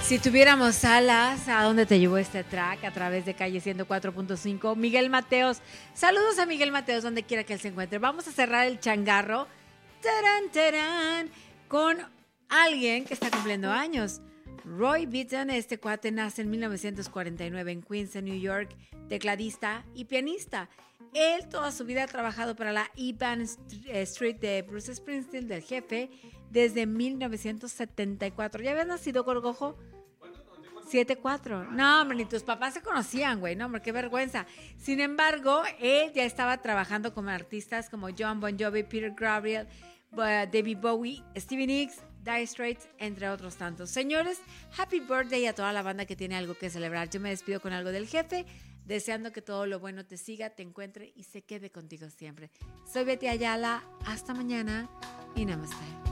Si tuviéramos alas, ¿a dónde te llevó este track? A través de Calle 104.5. Miguel Mateos. Saludos a Miguel Mateos, donde quiera que él se encuentre. Vamos a cerrar el changarro. ¡Tarán, tarán! Con alguien que está cumpliendo años. Roy Bittan, este cuate nace en 1949 en Queens, en New York, tecladista y pianista. Él toda su vida ha trabajado para la Eban Street de Bruce Springsteen, del Jefe, desde 1974. ¿Ya habías nacido, Gorgojo? 7-4. No, hombre, ni tus papás se conocían, güey. No, hombre, qué vergüenza. Sin embargo, él ya estaba trabajando con artistas como John Bon Jovi, Peter Gabriel, David Bowie, Stevie Nicks, Dire Straits, entre otros tantos. Señores, happy birthday a toda la banda que tiene algo que celebrar. Yo me despido con algo del Jefe, deseando que todo lo bueno te siga, te encuentre y se quede contigo siempre. Soy Betty Ayala. Hasta mañana y namaste.